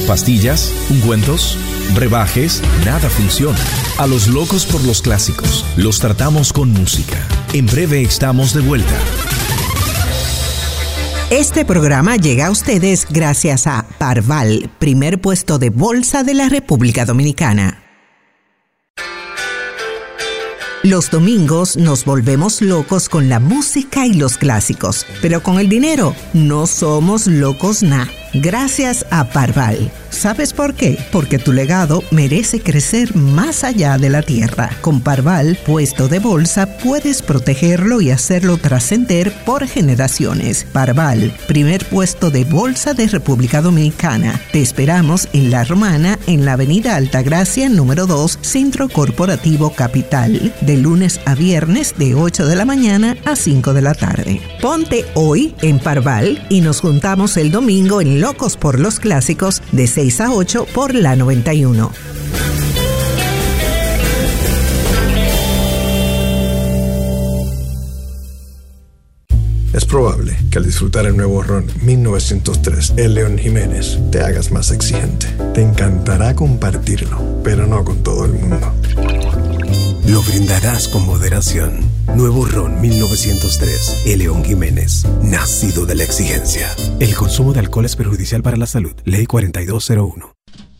Pastillas, ungüentos, brebajes, nada funciona. A los locos por los clásicos los tratamos con música. En breve estamos de vuelta. Este programa llega a ustedes gracias a Parval, primer puesto de bolsa de la República Dominicana. Los domingos nos volvemos locos con la música y los clásicos, pero con el dinero no somos locos gracias a Parval. ¿Sabes por qué? Porque tu legado merece crecer más allá de la tierra. Con Parval, puesto de bolsa, puedes protegerlo y hacerlo trascender por generaciones. Parval, primer puesto de bolsa de República Dominicana. Te esperamos en La Romana, en la avenida Altagracia, número 2, Centro Corporativo Capital, de lunes a viernes de 8 de la mañana a 5 de la tarde. Ponte hoy en Parval y nos juntamos el domingo en Locos por los Clásicos de 6 a 8 por la 91. Es probable que al disfrutar el nuevo ron 1903, el León Jiménez, te hagas más exigente. Te encantará compartirlo, pero no con todo el mundo. Lo brindarás con moderación. Nuevo ron 1903, el León Jiménez, nacido de la exigencia. El consumo de alcohol es perjudicial para la salud. Ley 4201.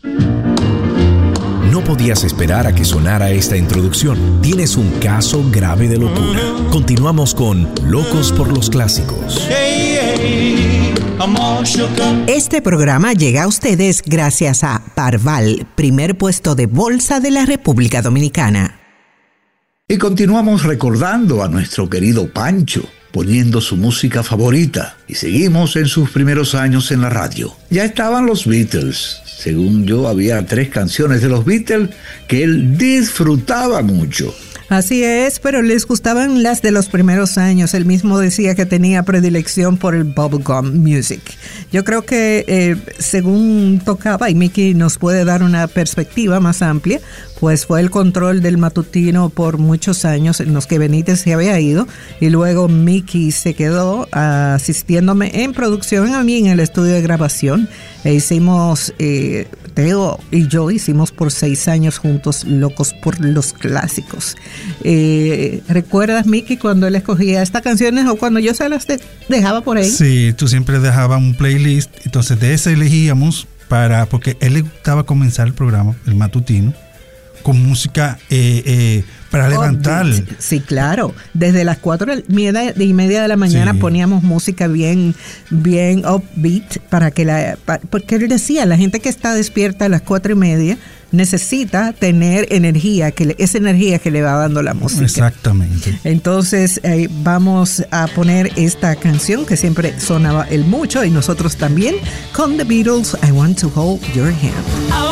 No podías esperar a que sonara esta introducción. Tienes un caso grave de locura. Continuamos con Locos por los Clásicos. Este programa llega a ustedes gracias a Parval, primer puesto de bolsa de la República Dominicana. Y continuamos recordando a nuestro querido Pancho, poniendo su música favorita. Y seguimos en sus primeros años en la radio. Ya estaban los Beatles. Según yo, había 3 canciones de los Beatles que él disfrutaba mucho. Así es, pero les gustaban las de los primeros años. Él mismo decía que tenía predilección por el bubblegum music. Yo creo que según tocaba, y Mickey nos puede dar una perspectiva más amplia, pues fue el control del matutino por muchos años en los que Benítez se había ido y luego Mickey se quedó asistiéndome en producción a mí en el estudio de grabación e hicimos, Teo y yo hicimos por 6 años juntos Locos por los Clásicos. ¿Recuerdas, Mickey, cuando él escogía estas canciones o cuando yo se las dejaba por ahí? Sí, tú siempre dejabas un playlist, entonces de ese elegíamos porque él le gustaba comenzar el programa, el matutino, con música para levantar. Sí, claro. Desde las 4:30 de la mañana poníamos música bien upbeat porque él decía, la gente que está despierta a las 4:30 necesita tener energía, esa energía que le va dando la música. Exactamente. Entonces vamos a poner esta canción que siempre sonaba él mucho y nosotros también con The Beatles, I Want to Hold Your Hand.